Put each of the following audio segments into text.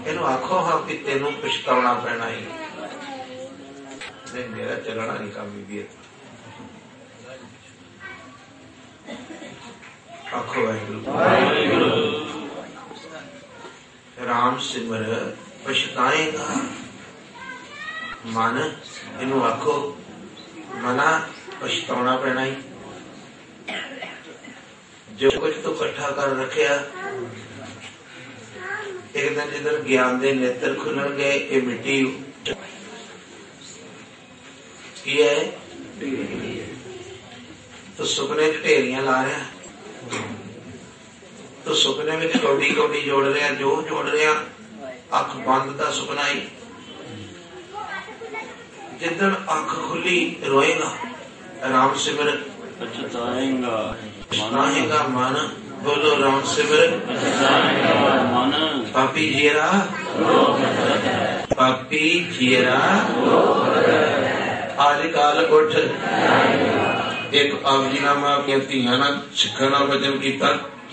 इनू आखो हाँ कि तेनू पछताना पैना ही नहीं, मेरा चलना नहीं काम भी। आखो वाहिगुरू राम सिमर पछताएगा मन, इनू आखो मना पछताना पैना ही। जो कुछ तो इकट्ठा कर रखिया, एक दिन जिधर ज्ञान दे नेत्र खुलन गए, ये मिट्टी की है तो सुपने ढेरियां ला रहा, तो सुपने में कौड़ी कौड़ी जोड़ रहा, जो जोड़ रहा अख बंद का सुपना ही। जिदन अख खुली रोएगा राम सिमर पछताएगा मन, बोलो राम सिमर मन। पापी जीरा आज काल उठ। एक आप जी नामा अपनी धियां नाल सिखां नाल वचन कीता,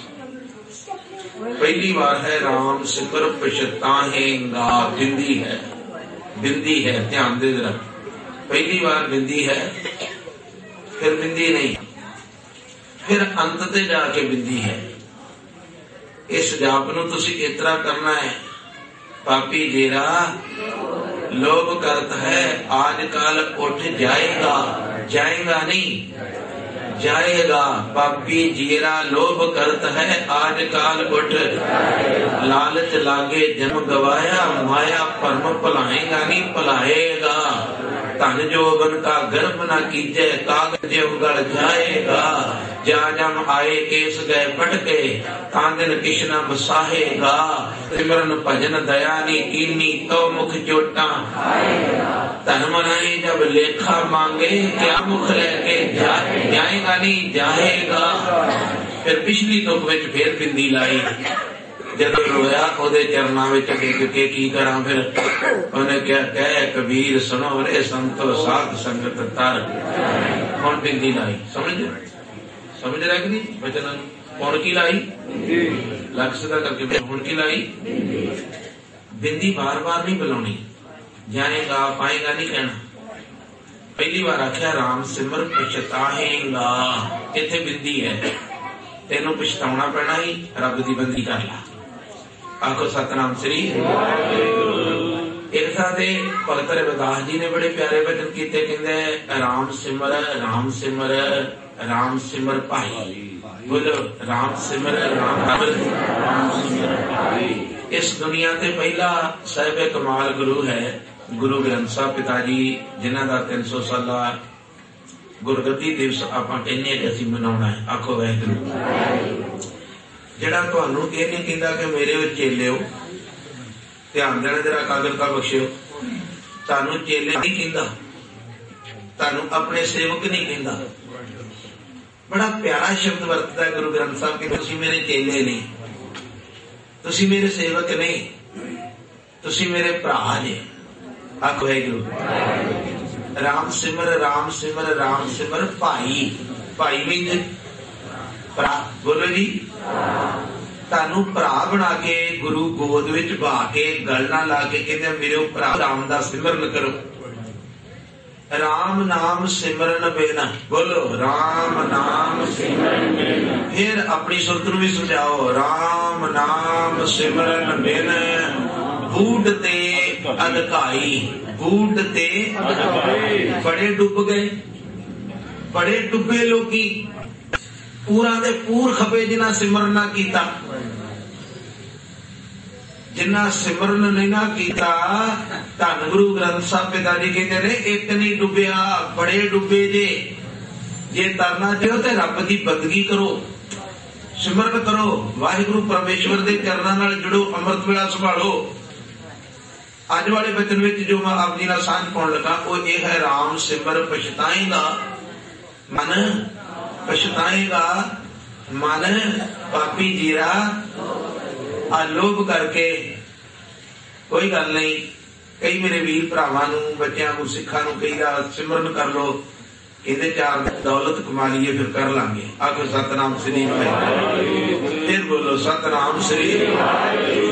पहली बार है राम सिमर पछताएगा। बिंदी है, बिंदी है, ध्यान दे जरा। पहली बार बिंदी है, फिर बिंदी नहीं, फिर अंत ते जाके बिंदी है। इस जाप नूं तुसीं इस तरह करना है, पापी जेरा लोभ करत है आज काल उठ जाएगा, जाएगा नहीं जाएगा। पापी जीरा लोभ करत है आज काल उठ, लालच लागे जन्म गवाया, माया परम भलाएगा नहीं भलाएगा। धन जोबन का गर्भ न कीजे, कागज उगल जाएगा। जा जम आए केस गए पटके, तांदिन किशना बसाहेगा। सिमरन भजन दया नी कीनी, तो मुख चोटा धन मनाई जब लेखा मांगे, क्या मुख लेके जाएगा नहीं जाएगा। फिर पिछली तुक विच फिर बिंदी लाई, जब रोया ओदे चरना विच टेक के की करा। फिर उन्हें क्या कह कबीर सुनो रे संतो, साध संगत तर। हुण बिंदी लाई, समझ रहा कि नहीं वचन? हुण की लाई लक्ष्य सदा करके, हुण की लाई बिंदी। बार बार नहीं बुलानी, जाएगा पाएगा नहीं कहना। पहली बार आख्या राम सिमर पछताएगा, इत्थे बिंदी है, तेनू पछताना पैना ही। रब दी बंदी कर ला, आखो सतनाम श्री। एक था भगत रविदास जी ने बड़े प्यारे वचन किए, कहते राम सिमर राम सिमर भाई। बोलो राम सिमर भाई। इस दुनिया ते पहला साहिब कमाल गुरु है गुरु ग्रंथ साहब पिता जी, जिन्हां दा 300 साला गुरगति दिवस आपां कहने असीं मनाउणा है। आखो वाहिगुरू। जिहड़ा तुहानूं इह नहीं कहंदा कि मेरे चेलिओ, ध्यान देना जरा, कागरता बख्शिओ। तुहानूं चेले नहीं कहंदा, तुहानूं अपने सेवक नहीं कहंदा। बड़ा प्यारा शब्द वरतदा है गुरु ग्रंथ साहब कि तुसीं मेरे चेले नहीं, तुसीं मेरे सेवक नहीं, तुसीं मेरे भरा जे। आखो वाहिगुरू। राम सिमर भाई। भाई मीन भरा। बोलो जी। तानू भरा बना के गुरु गोद विच बहा के गल ना ला के कहते मेरे भरा राम दा सिमरन करो। राम नाम सिमरन बिना। बोलो राम नाम सिमरन बिना। फिर अपनी सुरत नूं भी समझाओ, राम नाम सिमरन बिन बूढ़ ते अधकाई। बूढ़ ते बड़े डुब गए, बड़े डुबे लोगी। पूरा दे पूर खपे जिन्ना सिमरन ना कीता। जिन्ना सिमरन नहीं ना कीता, धन गुरु ग्रंथ साहब पिता जी कहते ने एक नहीं डुबिया, बड़े डुबे जे। जे तरना चाहो तो रब की बंदगी करो, सिमरन करो, वाहिगुरु परमेश्वर के चरणों नाल जुड़ो, अमृत वेला संभालो। अज वाले वचन विच जो मैं आप जी नाल सांझ पाउण लगा वो ये है, राम सिमर पछताएगा मन, पछताएगा मन। पापी जीरा लोभ करके कोई गल नहीं। कई मेरे वीर भरावां नूं, बच्चों नूं, सिखां नूं कई सिमरन कर लो, कहते 4 दौलत कमा लीए फिर कर लांगे। आखो सतनाम श्री वाहिगुरू। फिर बोलो सतनाम श्री वाहिगुरू।